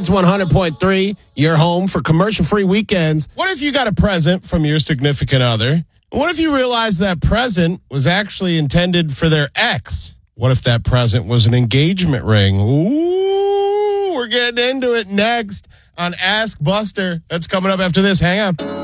Hits 100.3, your home for commercial-free weekends. What if you got a present from your significant other? What if you realized that present was actually intended for their ex? What if that present was an engagement ring? Ooh, we're getting into it next on Ask Buster. That's coming up after this. Hang on.